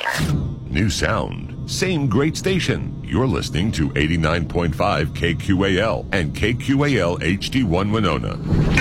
New sound, same great station. You're listening to 89.5 KQAL and KQAL HD1 Winona.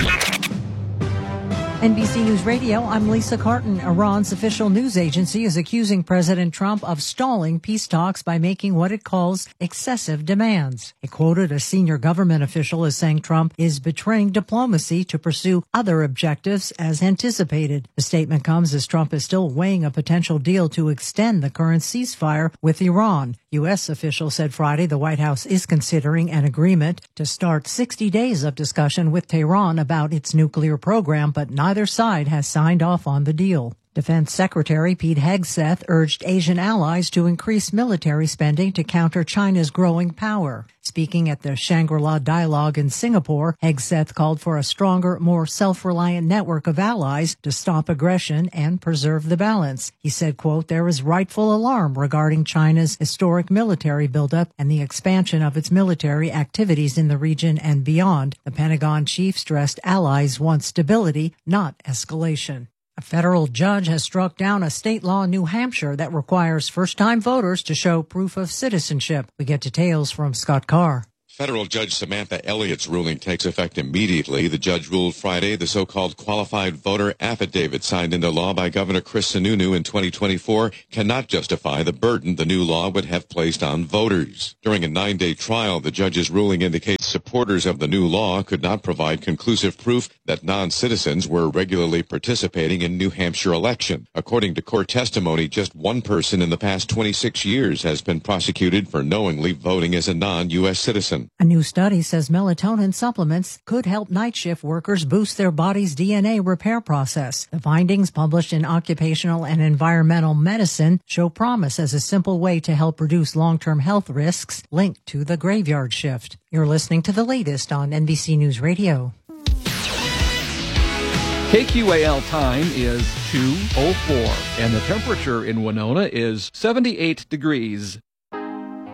NBC News Radio, I'm Lisa Carton. Iran's official news agency is accusing President Trump of stalling peace talks by making what it calls excessive demands. It quoted a senior government official as saying Trump is betraying diplomacy to pursue other objectives as anticipated. The statement comes as Trump is still weighing a potential deal to extend the current ceasefire with Iran. U.S. officials said Friday the White House is considering an agreement to start 60 days of discussion with Tehran about its nuclear program, but neither side has signed off on the deal. Defense Secretary Pete Hegseth urged Asian allies to increase military spending to counter China's growing power. Speaking at the Shangri-La Dialogue in Singapore, Hegseth called for a stronger, more self-reliant network of allies to stop aggression and preserve the balance. He said, quote, there is rightful alarm regarding China's historic military buildup and the expansion of its military activities in the region and beyond. The Pentagon chief stressed allies want stability, not escalation. A federal judge has struck down a state law in New Hampshire that requires first-time voters to show proof of citizenship. We get details from Scott Carr. Federal Judge Samantha Elliott's ruling takes effect immediately. The judge ruled Friday the so-called qualified voter affidavit signed into law by Governor Chris Sununu in 2024 cannot justify the burden the new law would have placed on voters. During a 9-day trial, the judge's ruling indicates supporters of the new law could not provide conclusive proof that non-citizens were regularly participating in New Hampshire election. According to court testimony, just one person in the past 26 years has been prosecuted for knowingly voting as a non-U.S. citizen. A new study says melatonin supplements could help night shift workers boost their body's DNA repair process. The findings, published in Occupational and Environmental Medicine, show promise as a simple way to help reduce long-term health risks linked to the graveyard shift. You're listening to the latest on NBC News Radio. KQAL time is 2:04, and the temperature in Winona is 78 degrees.